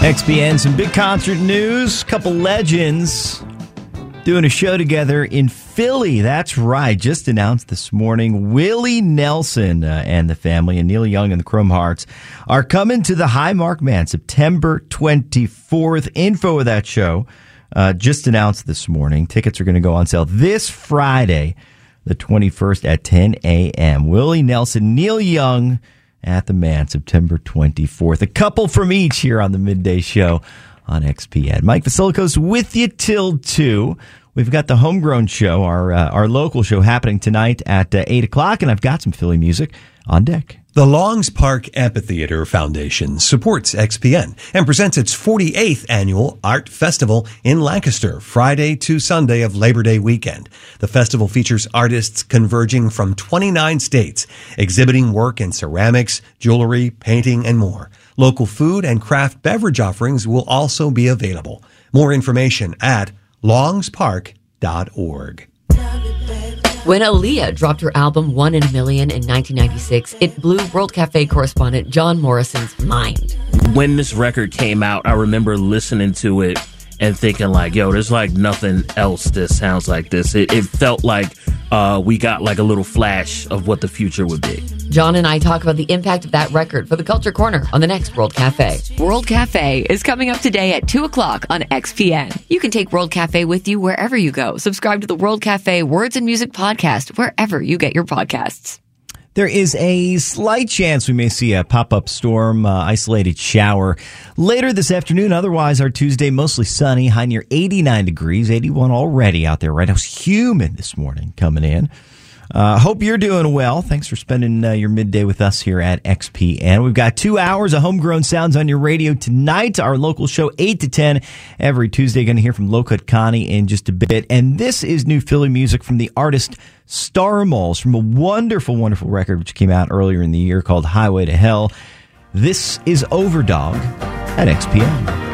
XPN, some big concert news. Couple legends doing a show together in Philly. That's right. Just announced this morning, Willie Nelson and the family and Neil Young and the Chrome Hearts are coming to the Highmark Man September 24th. Info of that show just announced this morning. Tickets are going to go on sale this Friday, the 21st at 10 a.m. Willie Nelson, Neil Young at the Man, September 24th. A couple from each here on the Midday Show on XPN. Mike Vasilakos with you till 2. We've got the Homegrown Show, our local show, happening tonight at 8 o'clock, and I've got some Philly music on deck. The Longs Park Amphitheater Foundation supports XPN and presents its 48th annual Art Festival in Lancaster, Friday to Sunday of Labor Day weekend. The festival features artists converging from 29 states, exhibiting work in ceramics, jewelry, painting, and more. Local food and craft beverage offerings will also be available. More information at longspark.org. When Aaliyah dropped her album One in a Million in 1996, it blew World Cafe correspondent John Morrison's mind. When this record came out, I remember listening to it and thinking like, yo, there's like nothing else that sounds like this. It felt like we got like a little flash of what the future would be. John and I talk about the impact of that record for the Culture Corner on the next World Cafe. World Cafe is coming up today at 2 o'clock on XPN. You can take World Cafe with you wherever you go. Subscribe to the World Cafe Words and Music podcast wherever you get your podcasts. There is a slight chance we may see a pop-up storm, isolated shower later this afternoon. Otherwise, our Tuesday, mostly sunny, high near 89 degrees, 81 already out there, right? It was humid this morning coming in. Hope you're doing well. Thanks for spending your midday with us here at XPN. We've got 2 hours of homegrown sounds on your radio tonight. Our local show, 8 to 10 every Tuesday. Going to hear from Low Cut Connie in just a bit. And this is new Philly music from the artist Star Moles from a wonderful, wonderful record which came out earlier in the year called Highway to Hell. This is Overdog at XPN.